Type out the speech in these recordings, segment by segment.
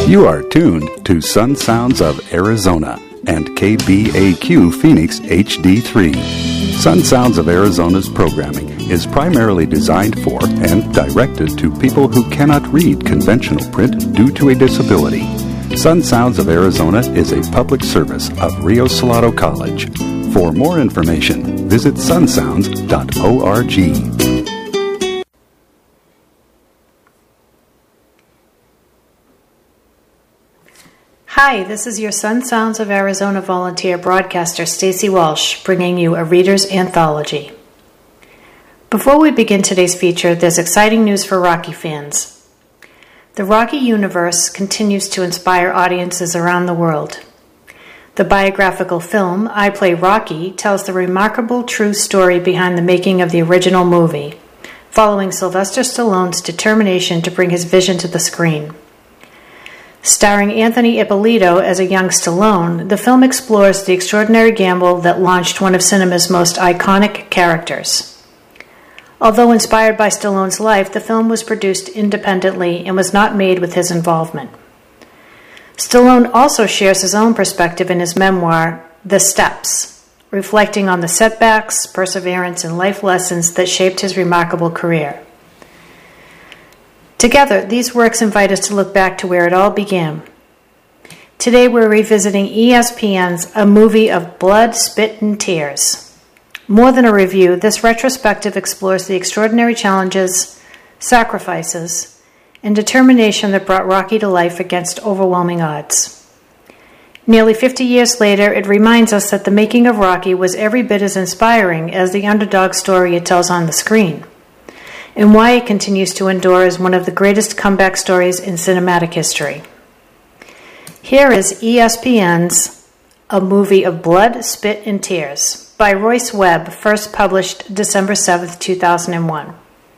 You are tuned to Sun Sounds of Arizona and KBAQ Phoenix HD3. Sun Sounds of Arizona's programming is primarily designed for and directed to people who cannot read conventional print due to a disability. Sun Sounds of Arizona is a public service of Rio Salado College. For more information, visit sunsounds.org. Hi, this is your Sun Sounds of Arizona volunteer broadcaster, Stacy Walsh, bringing you a Reader's Anthology. Before we begin today's feature, there's exciting news for Rocky fans. The Rocky universe continues to inspire audiences around the world. The biographical film, I Play Rocky, tells the remarkable true story behind the making of the original movie, following Sylvester Stallone's determination to bring his vision to the screen. Starring Anthony Ippolito as a young Stallone, the film explores the extraordinary gamble that launched one of cinema's most iconic characters. Although inspired by Stallone's life, the film was produced independently and was not made with his involvement. Stallone also shares his own perspective in his memoir, The Steps, reflecting on the setbacks, perseverance, and life lessons that shaped his remarkable career. Together, these works invite us to look back to where it all began. Today we're revisiting ESPN's A Movie of Blood, Spit, and Tears. More than a review, this retrospective explores the extraordinary challenges, sacrifices, and determination that brought Rocky to life against overwhelming odds. Nearly 50 years later, it reminds us that the making of Rocky was every bit as inspiring as the underdog story it tells on the screen, and why it continues to endure as one of the greatest comeback stories in cinematic history. Here is ESPN's A Movie of Blood, Spit, and Tears by Royce Webb, first published December 7, 2001.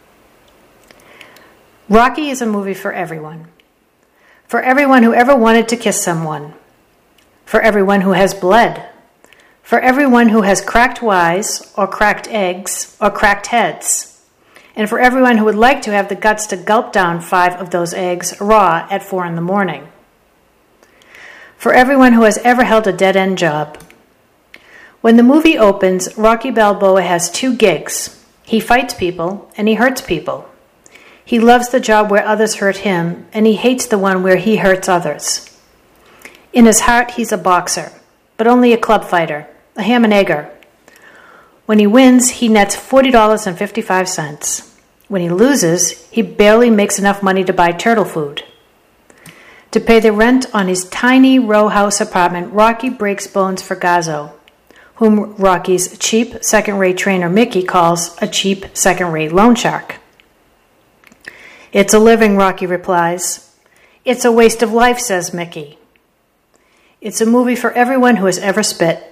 Rocky is a movie for everyone. For everyone who ever wanted to kiss someone. For everyone who has bled. For everyone who has cracked wise, or cracked eggs, or cracked heads. And for everyone who would like to have the guts to gulp down 5 of those eggs raw at 4 in the morning. For everyone who has ever held a dead-end job. When the movie opens, Rocky Balboa has 2 gigs. He fights people, and he hurts people. He loves the job where others hurt him, and he hates the one where he hurts others. In his heart, he's a boxer, but only a club fighter, a ham and egger. When he wins, he nets $40.55. When he loses, he barely makes enough money to buy turtle food. To pay the rent on his tiny row house apartment, Rocky breaks bones for Gazzo, whom Rocky's cheap second-rate trainer Mickey calls a cheap second-rate loan shark. "It's a living," Rocky replies. "It's a waste of life," says Mickey. It's a movie for everyone who has ever spit.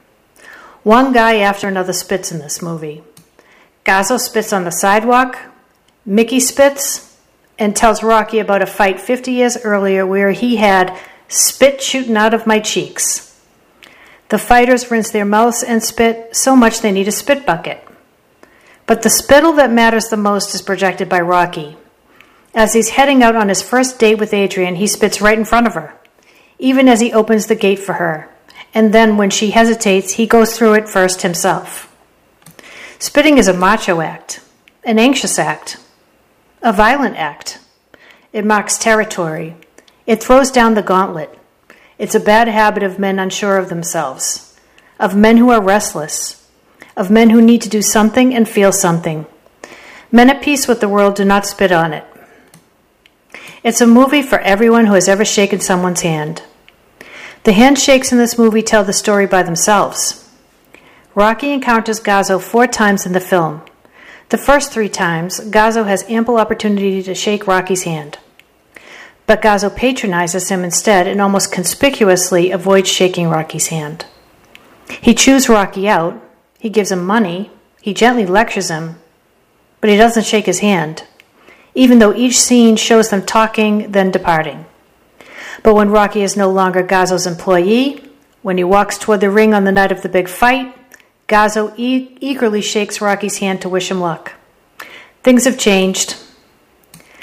One guy after another spits in this movie. Gazzo spits on the sidewalk, Mickey spits, and tells Rocky about a fight 50 years earlier where he had spit shooting out of my cheeks. The fighters rinse their mouths and spit so much they need a spit bucket. But the spittle that matters the most is projected by Rocky. As he's heading out on his first date with Adrian, he spits right in front of her, even as he opens the gate for her. And then when she hesitates, he goes through it first himself. Spitting is a macho act, an anxious act, a violent act. It marks territory. It throws down the gauntlet. It's a bad habit of men unsure of themselves, of men who are restless, of men who need to do something and feel something. Men at peace with the world do not spit on it. It's a movie for everyone who has ever shaken someone's hand. The handshakes in this movie tell the story by themselves. Rocky encounters Gazzo 4 times in the film. The first 3 times, Gazzo has ample opportunity to shake Rocky's hand. But Gazzo patronizes him instead and almost conspicuously avoids shaking Rocky's hand. He chews Rocky out, he gives him money, he gently lectures him, but he doesn't shake his hand, even though each scene shows them talking, then departing. But when Rocky is no longer Gazzo's employee, when he walks toward the ring on the night of the big fight, Gazzo eagerly shakes Rocky's hand to wish him luck. Things have changed.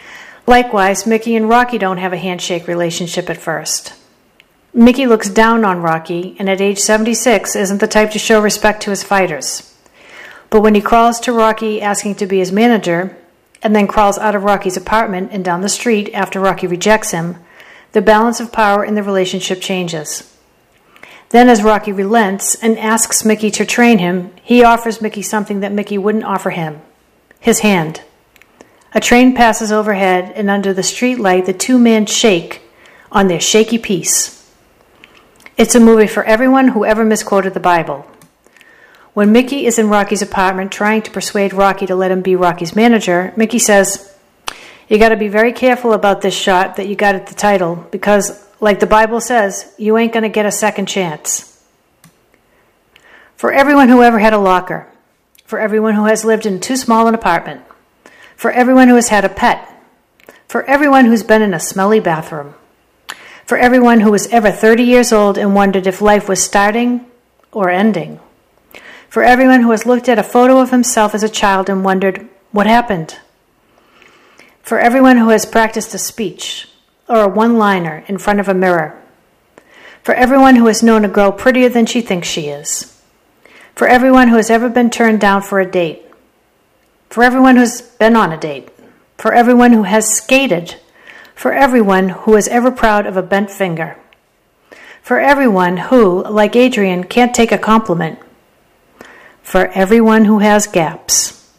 Likewise, Mickey and Rocky don't have a handshake relationship at first. Mickey looks down on Rocky, and at age 76 isn't the type to show respect to his fighters. But when he crawls to Rocky asking to be his manager, and then crawls out of Rocky's apartment and down the street after Rocky rejects him, the balance of power in the relationship changes. Then as Rocky relents and asks Mickey to train him, he offers Mickey something that Mickey wouldn't offer him: his hand. A train passes overhead, and under the streetlight, the two men shake on their shaky piece. It's a movie for everyone who ever misquoted the Bible. When Mickey is in Rocky's apartment trying to persuade Rocky to let him be Rocky's manager, Mickey says, "You got to be very careful about this shot that you got at the title, because, like the Bible says, you ain't going to get a second chance." For everyone who ever had a locker, for everyone who has lived in too small an apartment, for everyone who has had a pet, for everyone who's been in a smelly bathroom, for everyone who was ever 30 years old and wondered if life was starting or ending, for everyone who has looked at a photo of himself as a child and wondered, what happened? For everyone who has practiced a speech or a one-liner in front of a mirror, for everyone who has known a girl prettier than she thinks she is, for everyone who has ever been turned down for a date, for everyone who's been on a date, for everyone who has skated, for everyone who is ever proud of a bent finger, for everyone who, like Adrian, can't take a compliment, for everyone who has gaps,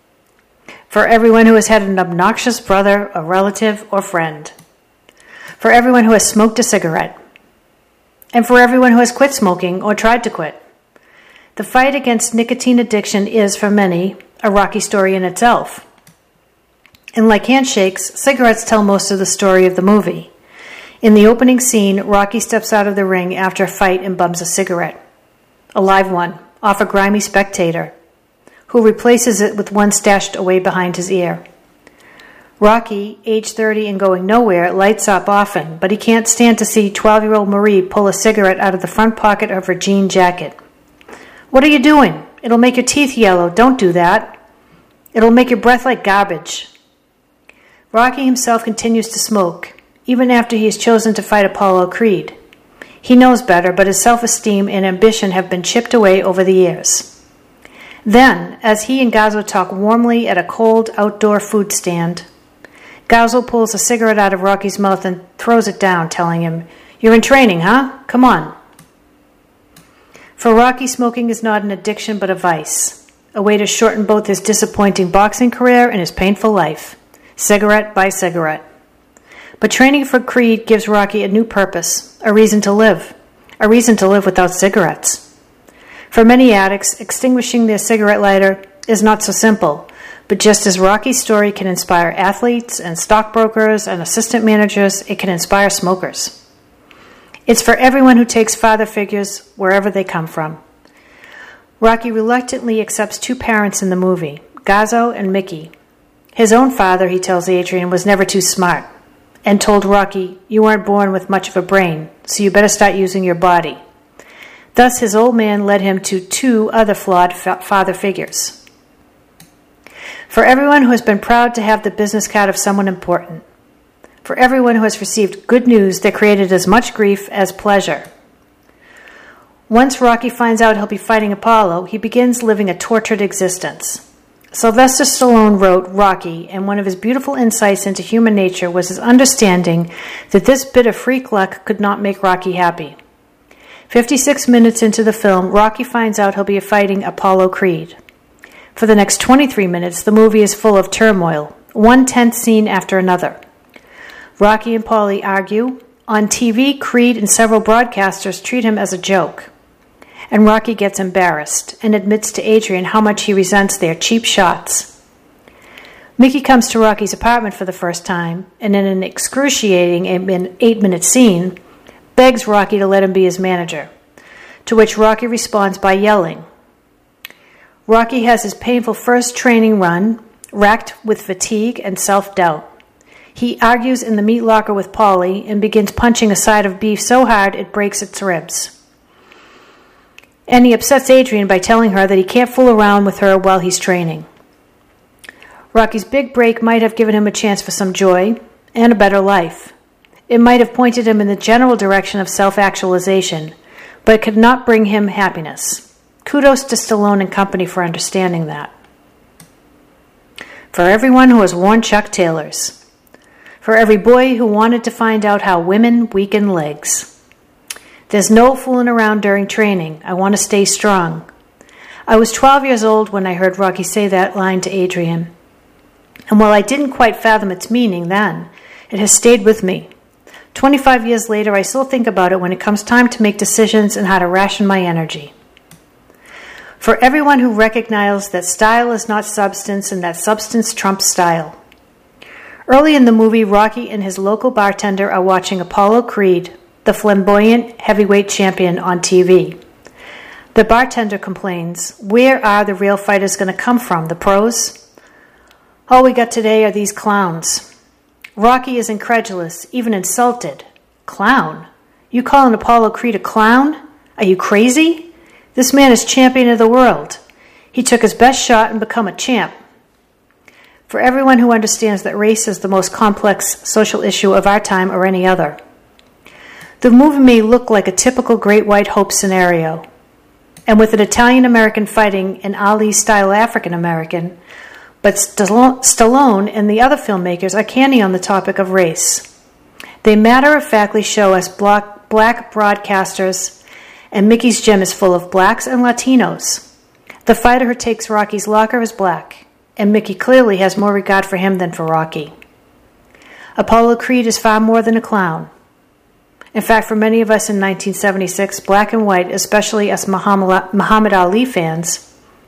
for everyone who has had an obnoxious brother, a relative, or friend, for everyone who has smoked a cigarette, and for everyone who has quit smoking or tried to quit. The fight against nicotine addiction is, for many, a Rocky story in itself. And like handshakes, cigarettes tell most of the story of the movie. In the opening scene, Rocky steps out of the ring after a fight and bums a cigarette. A live one, off a grimy spectator, who replaces it with one stashed away behind his ear. Rocky, age 30 and going nowhere, lights up often, but he can't stand to see 12-year-old Marie pull a cigarette out of the front pocket of her jean jacket. "What are you doing? It'll make your teeth yellow. Don't do that. It'll make your breath like garbage." Rocky himself continues to smoke, even after he has chosen to fight Apollo Creed. He knows better, but his self-esteem and ambition have been chipped away over the years. Then, as he and Gazzo talk warmly at a cold outdoor food stand, Gazzo pulls a cigarette out of Rocky's mouth and throws it down, telling him, "You're in training, huh? Come on." For Rocky, smoking is not an addiction but a vice, a way to shorten both his disappointing boxing career and his painful life, cigarette by cigarette. But training for Creed gives Rocky a new purpose, a reason to live without cigarettes. For many addicts, extinguishing their cigarette lighter is not so simple, but just as Rocky's story can inspire athletes and stockbrokers and assistant managers, it can inspire smokers. It's for everyone who takes father figures wherever they come from. Rocky reluctantly accepts two parents in the movie, Gazzo and Mickey. His own father, he tells Adrian, was never too smart, and told Rocky, "You weren't born with much of a brain, so you better start using your body." Thus, his old man led him to two other flawed father figures. For everyone who has been proud to have the business card of someone important, for everyone who has received good news that created as much grief as pleasure. Once Rocky finds out he'll be fighting Apollo, he begins living a tortured existence. Sylvester Stallone wrote Rocky, and one of his beautiful insights into human nature was his understanding that this bit of freak luck could not make Rocky happy. 56 minutes into the film, Rocky finds out he'll be fighting Apollo Creed. For the next 23 minutes, the movie is full of turmoil, one tense scene after another. Rocky and Paulie argue. On TV, Creed and several broadcasters treat him as a joke. And Rocky gets embarrassed and admits to Adrian how much he resents their cheap shots. Mickey comes to Rocky's apartment for the first time, and in an excruciating 8-minute scene, begs Rocky to let him be his manager, to which Rocky responds by yelling. Rocky has his painful first training run, racked with fatigue and self-doubt. He argues in the meat locker with Paulie and begins punching a side of beef so hard it breaks its ribs. And he upsets Adrian by telling her that he can't fool around with her while he's training. Rocky's big break might have given him a chance for some joy and a better life. It might have pointed him in the general direction of self-actualization, but it could not bring him happiness. Kudos to Stallone and company for understanding that. For everyone who has worn Chuck Taylors. For every boy who wanted to find out how women weaken legs. There's no fooling around during training. I want to stay strong. I was 12 years old when I heard Rocky say that line to Adrian. And while I didn't quite fathom its meaning then, it has stayed with me. 25 years later, I still think about it when it comes time to make decisions and how to ration my energy. For everyone who recognizes that style is not substance and that substance trumps style. Early in the movie, Rocky and his local bartender are watching Apollo Creed, the flamboyant heavyweight champion, on TV. The bartender complains, "Where are the real fighters going to come from, the pros? All we got today are these clowns." Rocky is incredulous, even insulted. "Clown? You calling Apollo Creed a clown? Are you crazy? This man is champion of the world. He took his best shot and become a champ." For everyone who understands that race is the most complex social issue of our time or any other. The movie may look like a typical Great White Hope scenario, and with an Italian-American fighting an Ali-style African-American, but Stallone and the other filmmakers are canny on the topic of race. They matter-of-factly show us black broadcasters, and Mickey's gym is full of blacks and Latinos. The fighter who takes Rocky's locker is black, and Mickey clearly has more regard for him than for Rocky. Apollo Creed is far more than a clown. In fact, for many of us in 1976, black and white, especially us Muhammad Ali fans,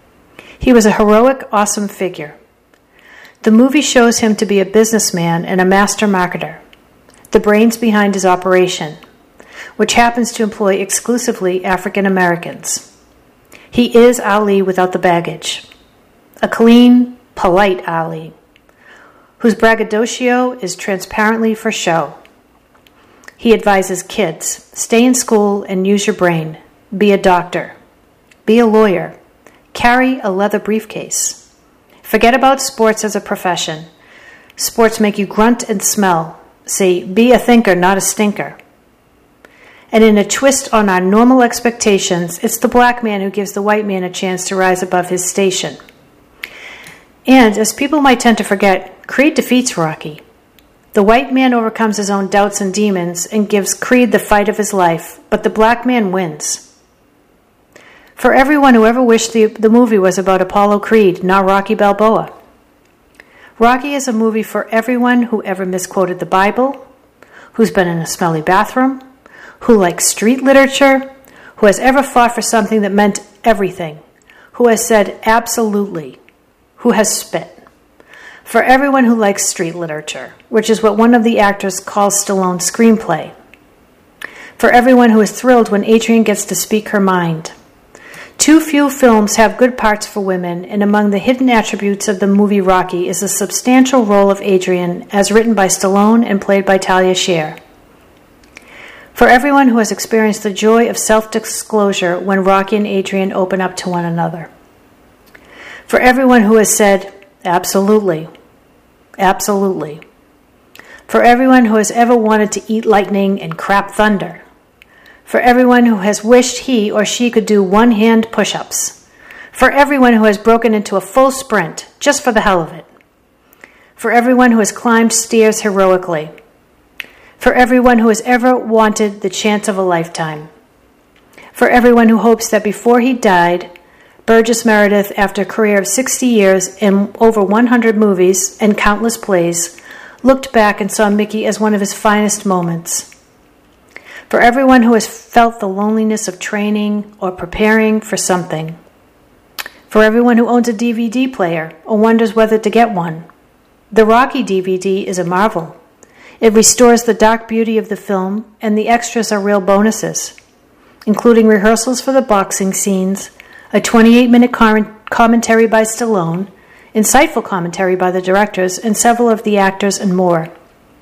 he was a heroic, awesome figure. The movie shows him to be a businessman and a master marketer, the brains behind his operation, which happens to employ exclusively African Americans. He is Ali without the baggage, a clean, polite Ali, whose braggadocio is transparently for show. He advises kids, stay in school and use your brain, be a doctor, be a lawyer, carry a leather briefcase. Forget about sports as a profession. Sports make you grunt and smell. Say, be a thinker, not a stinker. And in a twist on our normal expectations, it's the black man who gives the white man a chance to rise above his station. And, as people might tend to forget, Creed defeats Rocky. The white man overcomes his own doubts and demons and gives Creed the fight of his life, but the black man wins. For everyone who ever wished the movie was about Apollo Creed, not Rocky Balboa. Rocky is a movie for everyone who ever misquoted the Bible, who's been in a smelly bathroom, who likes street literature, who has ever fought for something that meant everything, who has said absolutely, who has spit. For everyone who likes street literature, which is what one of the actors calls Stallone's screenplay. For everyone who is thrilled when Adrian gets to speak her mind. Too few films have good parts for women, and among the hidden attributes of the movie Rocky is the substantial role of Adrian, as written by Stallone and played by Talia Shire. For everyone who has experienced the joy of self-disclosure when Rocky and Adrian open up to one another. For everyone who has said, absolutely, absolutely. For everyone who has ever wanted to eat lightning and crap thunder. For everyone who has wished he or she could do one-hand push-ups. For everyone who has broken into a full sprint, just for the hell of it. For everyone who has climbed stairs heroically. For everyone who has ever wanted the chance of a lifetime. For everyone who hopes that before he died, Burgess Meredith, after a career of 60 years in over 100 movies and countless plays, looked back and saw Mickey as one of his finest moments. For everyone who has felt the loneliness of training or preparing for something. For everyone who owns a DVD player or wonders whether to get one. The Rocky DVD is a marvel. It restores the dark beauty of the film, and the extras are real bonuses, including rehearsals for the boxing scenes, a 28-minute commentary by Stallone, insightful commentary by the directors, and several of the actors, and more.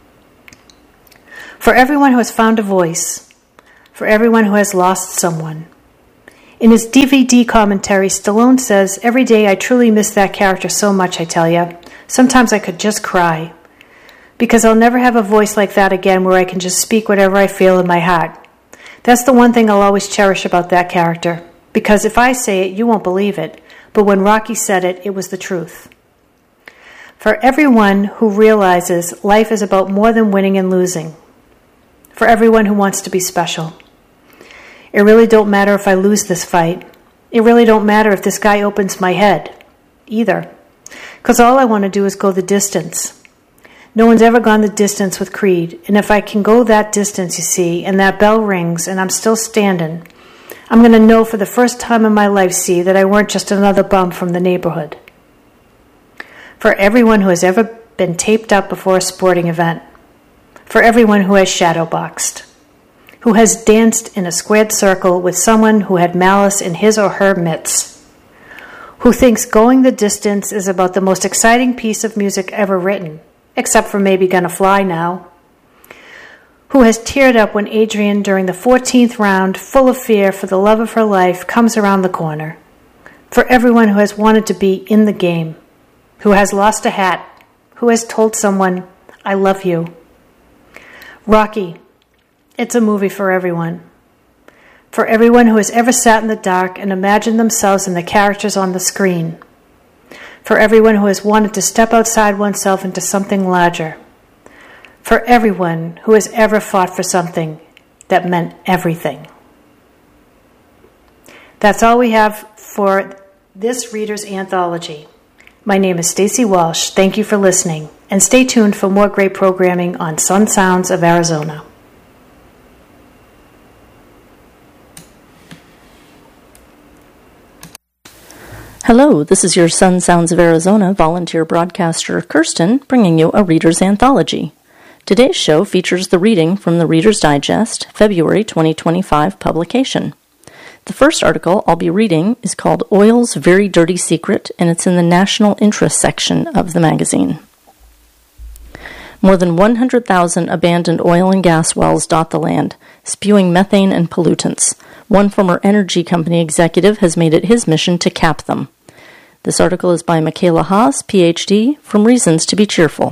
For everyone who has found a voice, for everyone who has lost someone. In his DVD commentary, Stallone says, "Every day I truly miss that character so much, I tell ya. Sometimes I could just cry, because I'll never have a voice like that again where I can just speak whatever I feel in my heart. That's the one thing I'll always cherish about that character, because if I say it, you won't believe it, but when Rocky said it, it was the truth. For everyone who realizes life is about more than winning and losing. For everyone who wants to be special. It really don't matter if I lose this fight. It really don't matter if this guy opens my head, either. Because all I want to do is go the distance. No one's ever gone the distance with Creed, and if I can go that distance, you see, and that bell rings and I'm still standing, I'm going to know for the first time in my life, see, that I weren't just another bum from the neighborhood. For everyone who has ever been taped up before a sporting event. For everyone who has shadowboxed. Who has danced in a squared circle with someone who had malice in his or her midst. Who thinks going the distance is about the most exciting piece of music ever written, except for maybe Gonna Fly Now. Who has teared up when Adrian, during the 14th round, full of fear for the love of her life, comes around the corner. For everyone who has wanted to be in the game. Who has lost a hat. Who has told someone, I love you. Rocky. It's a movie for everyone. For everyone who has ever sat in the dark and imagined themselves in the characters on the screen. For everyone who has wanted to step outside oneself into something larger. For everyone who has ever fought for something that meant everything. That's all we have for this Reader's Anthology. My name is Stacy Walsh. Thank you for listening, and stay tuned for more great programming on Sun Sounds of Arizona. Hello, this is your Sun Sounds of Arizona volunteer broadcaster, Kirsten, bringing you a Reader's Anthology. Today's show features the reading from the Reader's Digest, February 2025 publication. The first article I'll be reading is called Oil's Very Dirty Secret, and it's in the National Interest section of the magazine. More than 100,000 abandoned oil and gas wells dot the land, spewing methane and pollutants. One former energy company executive has made it his mission to cap them. This article is by Michaela Haas, Ph.D., from Reasons to be Cheerful.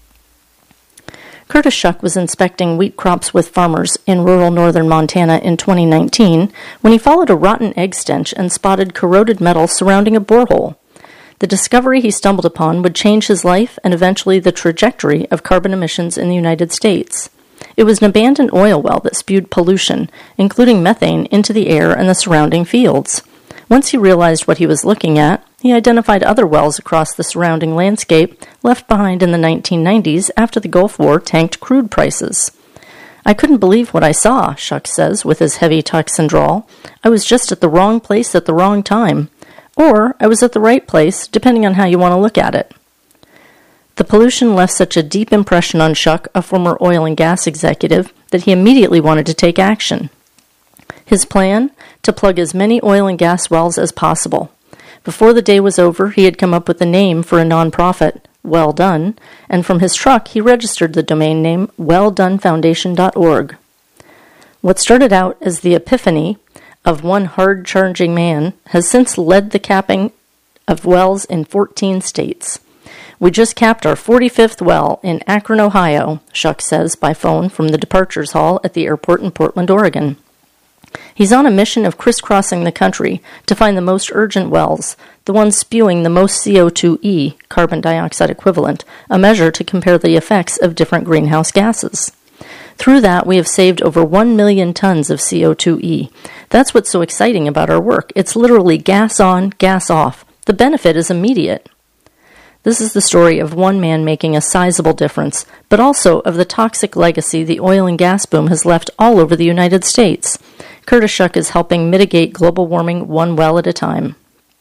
Curtis Shuck was inspecting wheat crops with farmers in rural northern Montana in 2019 when he followed a rotten egg stench and spotted corroded metal surrounding a borehole. The discovery he stumbled upon would change his life and eventually the trajectory of carbon emissions in the United States. It was an abandoned oil well that spewed pollution, including methane, into the air and the surrounding fields. Once he realized what he was looking at, he identified other wells across the surrounding landscape left behind in the 1990s after the Gulf War tanked crude prices. I couldn't believe what I saw, Shuck says with his heavy Texan drawl. I was just at the wrong place at the wrong time. Or I was at the right place, depending on how you want to look at it. The pollution left such a deep impression on Shuck, a former oil and gas executive, that he immediately wanted to take action. His plan? To plug as many oil and gas wells as possible. Before the day was over, he had come up with a name for a nonprofit, Well Done, and from his truck he registered the domain name welldonefoundation.org. What started out as the epiphany of one hard-charging man has since led the capping of wells in 14 states. We just capped our 45th well in Akron, Ohio, Shuck says by phone from the departures hall at the airport in Portland, Oregon. He's on a mission of crisscrossing the country to find the most urgent wells, the ones spewing the most CO2e, carbon dioxide equivalent, a measure to compare the effects of different greenhouse gases. Through that, we have saved over 1 million tons of CO2e. That's what's so exciting about our work. It's literally gas on, gas off. The benefit is immediate. This is the story of one man making a sizable difference, but also of the toxic legacy the oil and gas boom has left all over the United States. Curtis Shuck is helping mitigate global warming one well at a time.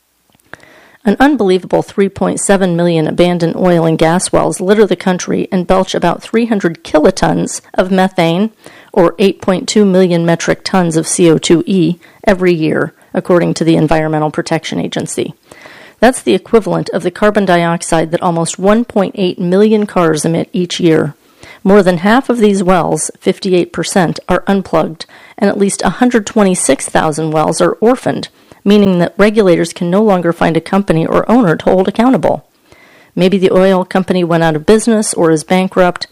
An unbelievable 3.7 million abandoned oil and gas wells litter the country and belch about 300 kilotons of methane, or 8.2 million metric tons of CO2e, every year, according to the Environmental Protection Agency. That's the equivalent of the carbon dioxide that almost 1.8 million cars emit each year. More than half of these wells, 58%, are unplugged, and at least 126,000 wells are orphaned, meaning that regulators can no longer find a company or owner to hold accountable. Maybe the oil company went out of business or is bankrupt,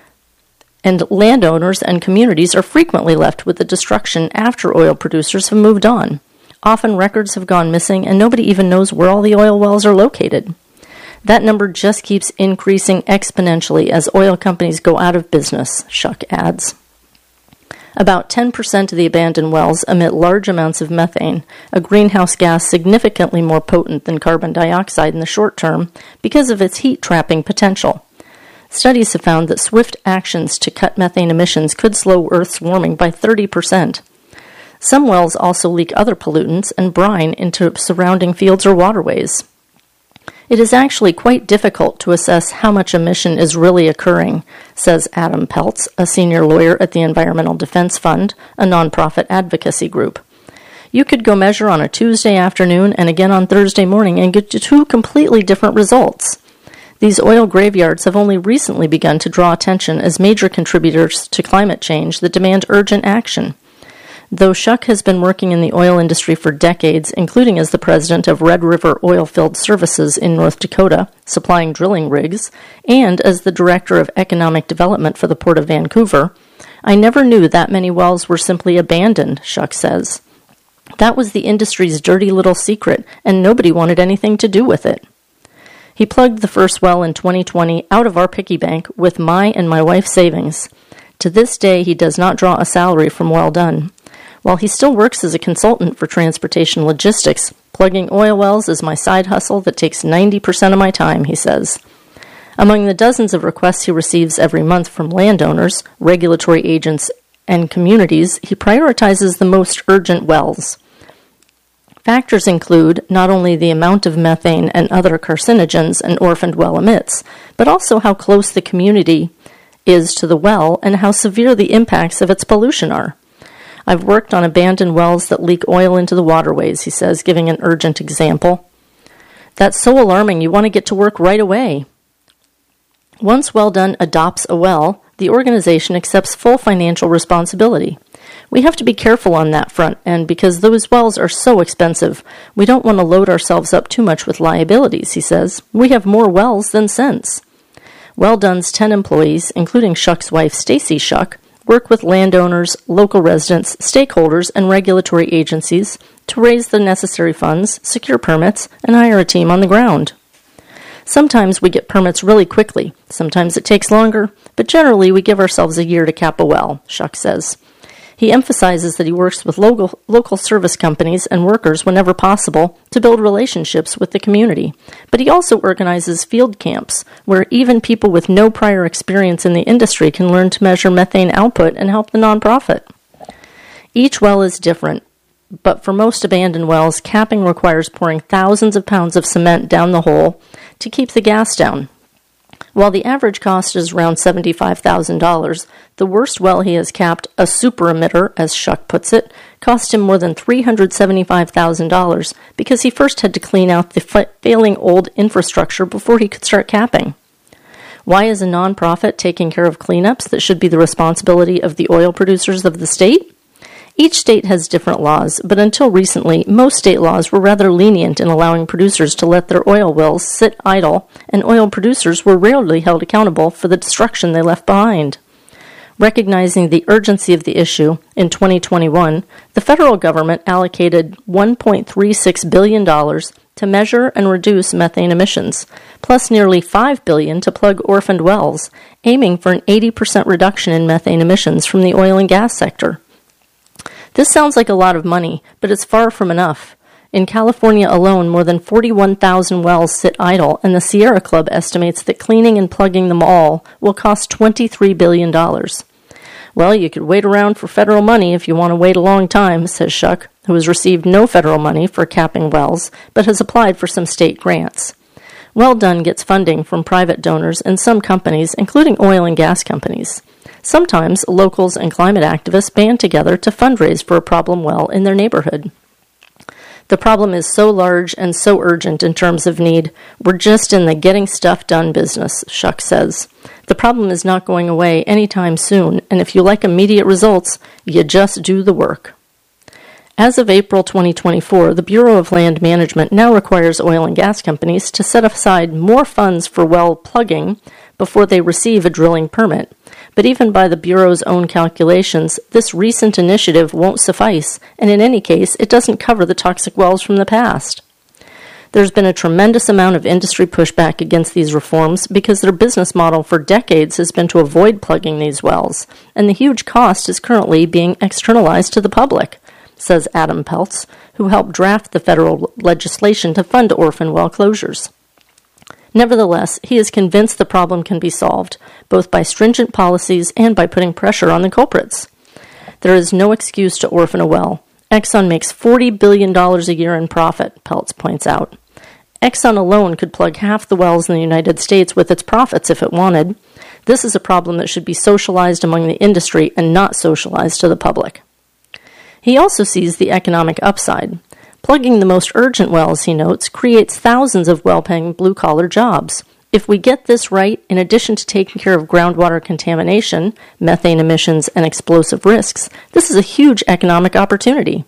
and landowners and communities are frequently left with the destruction after oil producers have moved on. Often records have gone missing and nobody even knows where all the oil wells are located. That number just keeps increasing exponentially as oil companies go out of business, Shuck adds. About 10% of the abandoned wells emit large amounts of methane, a greenhouse gas significantly more potent than carbon dioxide in the short term because of its heat-trapping potential. Studies have found that swift actions to cut methane emissions could slow Earth's warming by 30%. Some wells also leak other pollutants and brine into surrounding fields or waterways. It is actually quite difficult to assess how much emission is really occurring, says Adam Peltz, a senior lawyer at the Environmental Defense Fund, a nonprofit advocacy group. You could go measure on a Tuesday afternoon and again on Thursday morning and get to two completely different results. These oil graveyards have only recently begun to draw attention as major contributors to climate change that demand urgent action. Though Shuck has been working in the oil industry for decades, including as the president of Red River Oilfield Services in North Dakota, supplying drilling rigs, and as the director of economic development for the Port of Vancouver, I never knew that many wells were simply abandoned, Shuck says. That was the industry's dirty little secret, and nobody wanted anything to do with it. He plugged the first well in 2020 out of our piggy bank with my and my wife's savings. To this day, he does not draw a salary from Well Done. While he still works as a consultant for transportation logistics, plugging oil wells is my side hustle that takes 90% of my time, he says. Among the dozens of requests he receives every month from landowners, regulatory agents, and communities, he prioritizes the most urgent wells. Factors include not only the amount of methane and other carcinogens an orphaned well emits, but also how close the community is to the well and how severe the impacts of its pollution are. I've worked on abandoned wells that leak oil into the waterways, he says, giving an urgent example. That's so alarming, you want to get to work right away. Once Well Done adopts a well, the organization accepts full financial responsibility. We have to be careful on that front, and because those wells are so expensive, we don't want to load ourselves up too much with liabilities, he says. We have more wells than sense. Well Done's 10 employees, including Shuck's wife Stacy Shuck, work with landowners, local residents, stakeholders, and regulatory agencies to raise the necessary funds, secure permits, and hire a team on the ground. Sometimes we get permits really quickly, sometimes it takes longer, but generally we give ourselves a year to cap a well, Shuck says. He emphasizes that he works with local service companies and workers whenever possible to build relationships with the community. But he also organizes field camps where even people with no prior experience in the industry can learn to measure methane output and help the nonprofit. Each well is different, but for most abandoned wells, capping requires pouring thousands of pounds of cement down the hole to keep the gas down. While the average cost is around $75,000, the worst well he has capped, a super emitter, as Shuck puts it, cost him more than $375,000 because he first had to clean out the failing old infrastructure before he could start capping. Why is a nonprofit taking care of cleanups that should be the responsibility of the oil producers of the state? Each state has different laws, but until recently, most state laws were rather lenient in allowing producers to let their oil wells sit idle, and oil producers were rarely held accountable for the destruction they left behind. Recognizing the urgency of the issue, in 2021, the federal government allocated $1.36 billion to measure and reduce methane emissions, plus nearly $5 billion to plug orphaned wells, aiming for an 80% reduction in methane emissions from the oil and gas sector. This sounds like a lot of money, but it's far from enough. In California alone, more than 41,000 wells sit idle, and the Sierra Club estimates that cleaning and plugging them all will cost $23 billion. Well, you could wait around for federal money if you want to wait a long time, says Shuck, who has received no federal money for capping wells, but has applied for some state grants. Well Done gets funding from private donors and some companies, including oil and gas companies. Sometimes locals and climate activists band together to fundraise for a problem well in their neighborhood. The problem is so large and so urgent in terms of need, we're just in the getting stuff done business, Shuck says. The problem is not going away anytime soon, and if you like immediate results, you just do the work. As of April 2024, the Bureau of Land Management now requires oil and gas companies to set aside more funds for well plugging before they receive a drilling permit. But even by the Bureau's own calculations, this recent initiative won't suffice, and in any case, it doesn't cover the toxic wells from the past. There's been a tremendous amount of industry pushback against these reforms because their business model for decades has been to avoid plugging these wells, and the huge cost is currently being externalized to the public, says Adam Peltz, who helped draft the federal legislation to fund orphan well closures. Nevertheless, he is convinced the problem can be solved, both by stringent policies and by putting pressure on the culprits. There is no excuse to orphan a well. Exxon makes $40 billion a year in profit, Peltz points out. Exxon alone could plug half the wells in the United States with its profits if it wanted. This is a problem that should be socialized among the industry and not socialized to the public. He also sees the economic upside. Plugging the most urgent wells, he notes, creates thousands of well-paying blue-collar jobs. If we get this right, in addition to taking care of groundwater contamination, methane emissions, and explosive risks, this is a huge economic opportunity.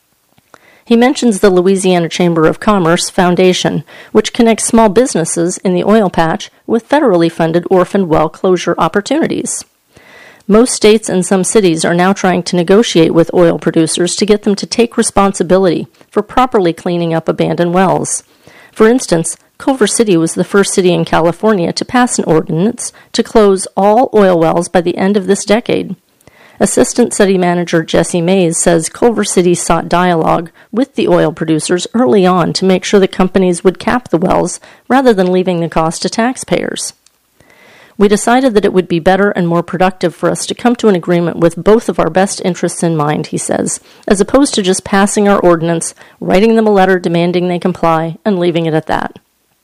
He mentions the Louisiana Chamber of Commerce Foundation, which connects small businesses in the oil patch with federally funded orphan well closure opportunities. Most states and some cities are now trying to negotiate with oil producers to get them to take responsibility for properly cleaning up abandoned wells. For instance, Culver City was the first city in California to pass an ordinance to close all oil wells by the end of this decade. Assistant City Manager Jesse Mays says Culver City sought dialogue with the oil producers early on to make sure the companies would cap the wells rather than leaving the cost to taxpayers. We decided that it would be better and more productive for us to come to an agreement with both of our best interests in mind, he says, as opposed to just passing our ordinance, writing them a letter demanding they comply, and leaving it at that.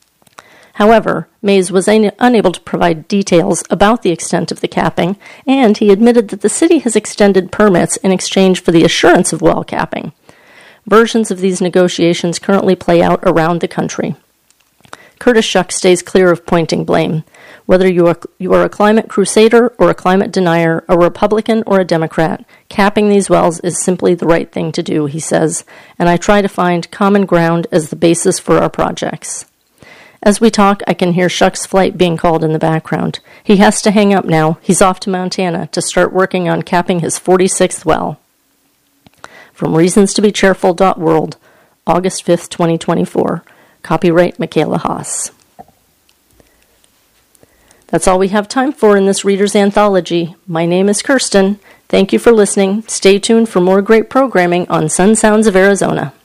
However, Mays was unable to provide details about the extent of the capping, and he admitted that the city has extended permits in exchange for the assurance of well capping. Versions of these negotiations currently play out around the country. Curtis Shuck stays clear of pointing blame. Whether you are a climate crusader or a climate denier, a Republican or a Democrat, capping these wells is simply the right thing to do, he says, and I try to find common ground as the basis for our projects. As we talk, I can hear Shuck's flight being called in the background. He has to hang up now. He's off to Montana to start working on capping his 46th well. From reasonstobecheerful.world, August 5th, 2024. Copyright Michaela Haas. That's all we have time for in this Reader's Anthology. My name is Kirsten. Thank you for listening. Stay tuned for more great programming on Sun Sounds of Arizona.